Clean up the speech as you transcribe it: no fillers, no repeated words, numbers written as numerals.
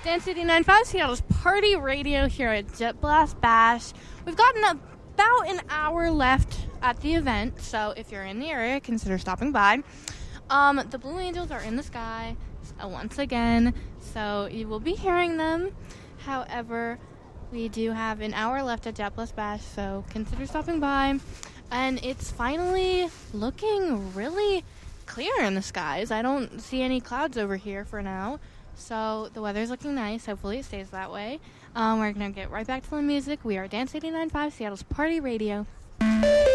Dance 89.5, Seattle's Party Radio here at Jet Blast Bash. We've gotten about an hour left at the event, so if you're in the area, consider stopping by. The Blue Angels are in the sky once again, so you will be hearing them. However, we do have an hour left at Jet Blast Bash, so consider stopping by. And it's finally looking really clear in the skies. I don't see any clouds over here for now. So the weather's looking nice. Hopefully it stays that way. We're going to get right back to the music. We are Dance 89.5, Seattle's Party Radio.